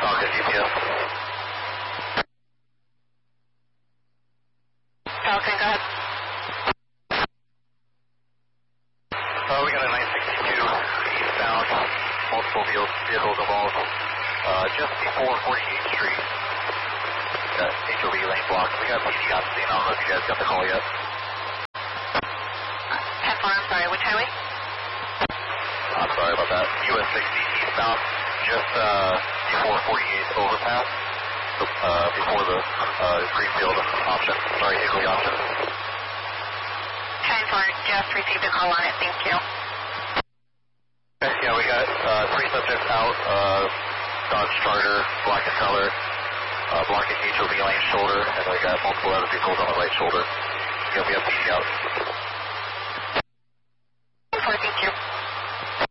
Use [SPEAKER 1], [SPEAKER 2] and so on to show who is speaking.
[SPEAKER 1] Falcon GPS.
[SPEAKER 2] Falcon, go ahead.
[SPEAKER 1] We got a 962 eastbound, multiple vehicles involved, just before 48th Street. Got HOV lane blocked. We got PD on scene. I don't know if you guys got the call yet.
[SPEAKER 2] 10-4, I'm sorry, which highway?
[SPEAKER 1] I'm sorry about that. US 60 eastbound, just before 48th overpass, before the Greenfield option, sorry, Higley option.
[SPEAKER 2] 10-4, just received a call on it, thank you.
[SPEAKER 1] Okay, yeah, we got 3 subjects out, Dodge Charger, black in color, blocking HOV lane shoulder, and we got multiple other vehicles on the right shoulder. Yeah, we have PD out.